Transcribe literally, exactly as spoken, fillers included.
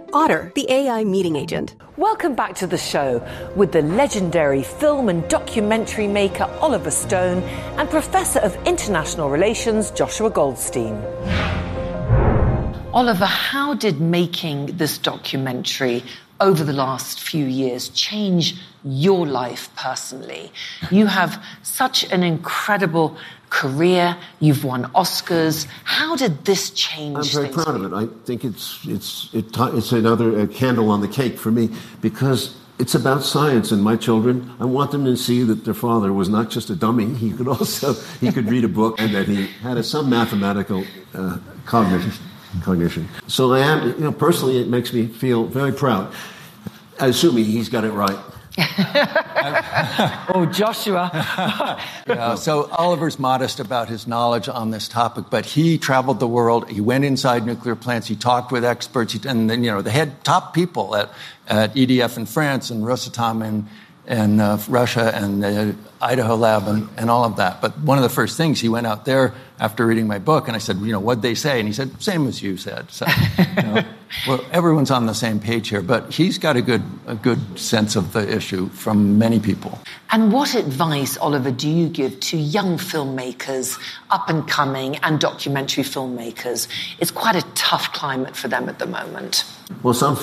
Otter, the A I meeting agent. Welcome back to the show with the legendary film and documentary maker Oliver Stone and Professor of International Relations Joshua Goldstein. Oliver, how did making this documentary over the last few years change your life personally? You have such an incredible career. You've won Oscars. How did this change I'm very things proud of it. I think it's it's it, it's another uh, candle on the cake for me, because it's about science, and my children, I want them to see that their father was not just a dummy. He could also he could read a book, and that he had a, some mathematical uh, cognition. Cognition. So I am, you know, personally, it makes me feel very proud. Assuming he's got it right. Oh, Joshua. Yeah, so Oliver's modest about his knowledge on this topic, but he traveled the world. He went inside nuclear plants. He talked with experts, he, and then, you know, the head top people at, at E D F in France and Rosatom in, in uh, Russia and uh, Idaho Lab and, and all of that. But one of the first things, he went out there after reading my book, and I said, you know, what'd they say? And he said, same as you said. So, you know, well, everyone's on the same page here, but he's got a good a good sense of the issue from many people. And what advice, Oliver, do you give to young filmmakers, up and coming, and documentary filmmakers? It's quite a tough climate for them at the moment. Well, some